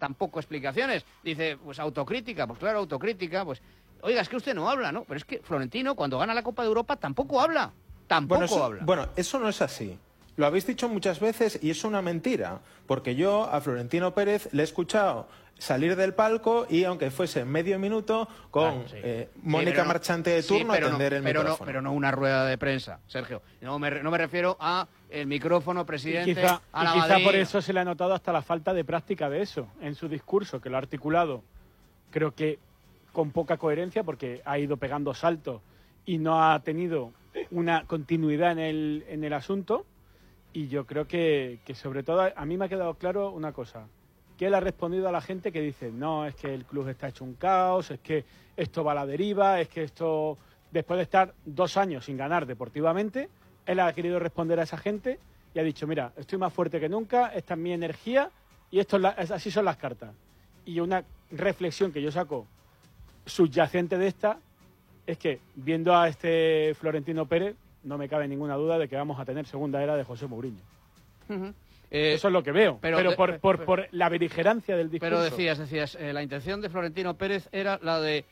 tampoco explicaciones. Dice, pues autocrítica, pues claro, autocrítica, pues... Oiga, es que usted no habla, ¿no? Pero es que Florentino, cuando gana la Copa de Europa, tampoco habla. Tampoco habla. Bueno, eso no es así. Lo habéis dicho muchas veces y es una mentira. Porque yo a Florentino Pérez le he escuchado salir del palco y, aunque fuese medio minuto, con Mónica Marchante de turno, atender el micrófono. Pero no una rueda de prensa, Sergio. No me refiero a el micrófono, presidente, y quizá Madrid. Por eso se le ha notado hasta la falta de práctica de eso en su discurso, que lo ha articulado, creo que con poca coherencia, porque ha ido pegando saltos y no ha tenido una continuidad en el asunto. Y yo creo que sobre todo a mí me ha quedado claro una cosa, que él ha respondido a la gente que dice, no, es que el club está hecho un caos, es que esto va a la deriva, es que esto, después de estar 2 años sin ganar deportivamente, él ha querido responder a esa gente y ha dicho, mira, estoy más fuerte que nunca, esta es mi energía y así son las cartas. Y una reflexión que yo saco subyacente de esta es que, viendo a este Florentino Pérez, no me cabe ninguna duda de que vamos a tener segunda era de José Mourinho. Eso es lo que veo, pero por la beligerancia del discurso. Pero decías, la intención de Florentino Pérez era la de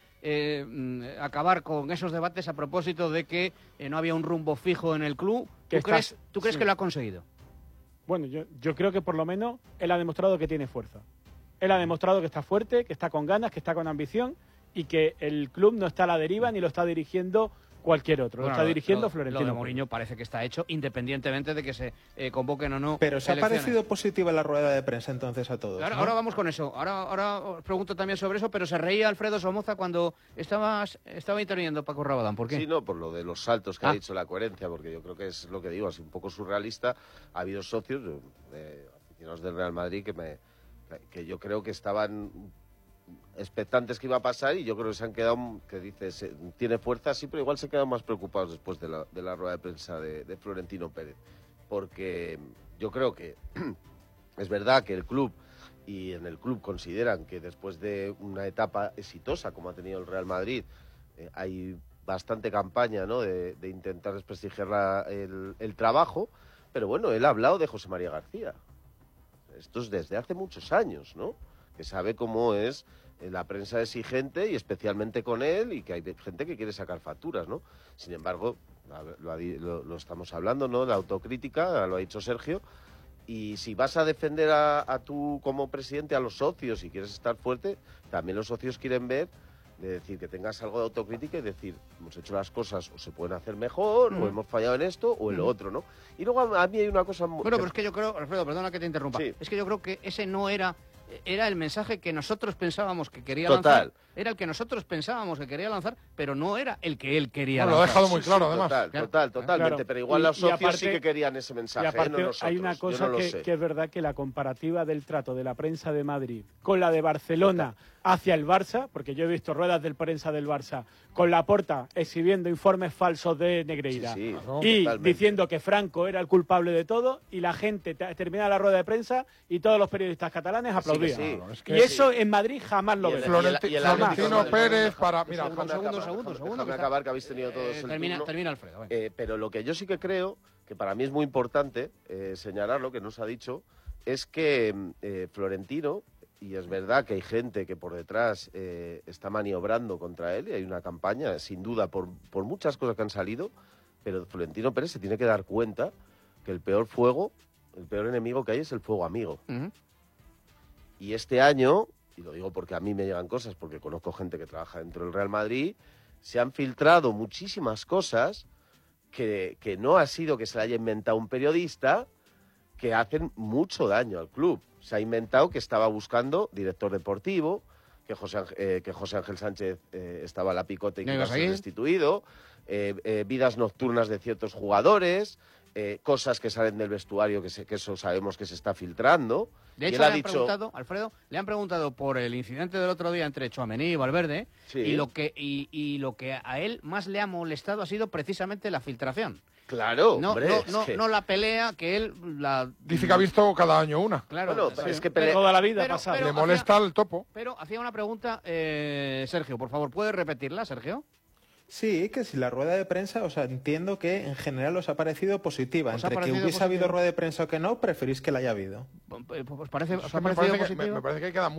acabar con esos debates a propósito de que no había un rumbo fijo en el club. ¿Tú crees que lo ha conseguido? Bueno, yo creo que por lo menos él ha demostrado que tiene fuerza. Él ha demostrado que está fuerte, que está con ganas, que está con ambición y que el club no está a la deriva ni lo está dirigiendo cualquier otro. Lo está dirigiendo Florentino. Lo de Mourinho parece que está hecho independientemente de que se convoquen o no. Pero ¿se ha parecido positiva la rueda de prensa entonces a todos? Claro, ¿no? Ahora vamos con eso. Ahora os pregunto también sobre eso, pero se reía Alfredo Somoza cuando estaba interviniendo Paco Rabadán. ¿Por qué? Sí, no, por lo de los saltos que ha dicho, la coherencia, porque yo creo que es lo que digo, así un poco surrealista. Ha habido socios, aficionados del Real Madrid, que yo creo que estaban expectantes que iba a pasar y yo creo que se han quedado, que dices, tiene fuerza, sí, pero igual se quedan más preocupados después de la rueda de prensa de Florentino Pérez, porque yo creo que es verdad que el club y en el club consideran que después de una etapa exitosa como ha tenido el Real Madrid, hay bastante campaña, ¿no?, de intentar desprestigiar el trabajo, pero bueno, él ha hablado de José María García. Esto es desde hace muchos años, ¿no?, que sabe cómo es la prensa exigente y especialmente con él, y que hay gente que quiere sacar facturas, ¿no? Sin embargo, lo estamos hablando, ¿no?, la autocrítica, lo ha dicho Sergio, y si vas a defender a tú como presidente a los socios y quieres estar fuerte, también los socios quieren ver, de decir, que tengas algo de autocrítica y decir, hemos hecho las cosas o se pueden hacer mejor, o hemos fallado en esto o en lo otro, ¿no? Y luego a mí hay una cosa... Bueno, pero es que yo creo, Alfredo, perdona que te interrumpa, sí. Es que yo creo que ese no era el mensaje que nosotros pensábamos que quería lanzar. Era el que nosotros pensábamos que quería lanzar, pero no era el que él quería lanzar. Lo ha dejado muy claro, además. Totalmente. Claro. Pero igual los socios aparte, sí que querían ese mensaje. Y aparte, no nosotros, hay una cosa que es verdad, que la comparativa del trato de la prensa de Madrid con la de Barcelona hacia el Barça, porque yo he visto ruedas de prensa del Barça con Laporta exhibiendo informes falsos de Negreira y totalmente, diciendo que Franco era el culpable de todo, y la gente termina la rueda de prensa y todos los periodistas catalanes aplaudían. Y eso en Madrid jamás lo ves. Florentino Pérez para... Mira, un segundo. Déjame acabar, que habéis tenido todos el turno. Termina Alfredo. Pero lo que yo sí que creo, que para mí es muy importante señalarlo, que no se ha dicho, es que Florentino, y es verdad que hay gente que por detrás está maniobrando contra él, y hay una campaña, sin duda, por muchas cosas que han salido, pero Florentino Pérez se tiene que dar cuenta que el peor enemigo que hay es el fuego amigo. Y este año, y lo digo porque a mí me llegan cosas, porque conozco gente que trabaja dentro del Real Madrid, se han filtrado muchísimas cosas que no ha sido que se la haya inventado un periodista, que hacen mucho daño al club. Se ha inventado que estaba buscando director deportivo, que José Ángel Sánchez estaba a la picota y que iba a ser destituido, vidas nocturnas de ciertos jugadores, cosas que salen del vestuario, que eso sabemos que se está filtrando. De hecho, Alfredo, le han preguntado por el incidente del otro día entre Tchouaméni y Valverde, y lo que a él más le ha molestado ha sido precisamente la filtración. Claro, no la pelea que él dice que ha visto cada año una. Claro, bueno, es que toda la vida pasa. Le molesta el topo. Pero hacía una pregunta, Sergio, por favor, ¿puedes repetirla, Sergio? Sí, que si la rueda de prensa, entiendo que en general os ha parecido positiva. Entre que hubiese habido rueda de prensa o que no, preferís que la haya habido. Pues parece, me parece que queda